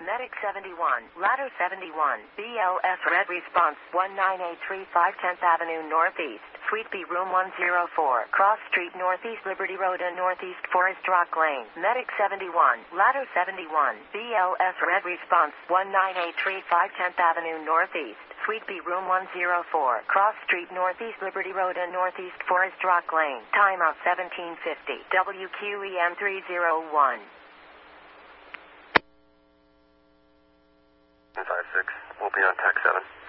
Medic 71, Ladder 71, BLS Red Response 19835 10th Avenue Northeast, Suite B Room 104, Cross Street Northeast Liberty Road and Northeast Forest Rock Lane. Medic 71, Ladder 71, BLS Red Response 19835 10th Avenue Northeast, Suite B Room 104, Cross Street Northeast Liberty Road and Northeast Forest Rock Lane. Timeout 1750, WQEM 301. 56, we'll be on Tech 7.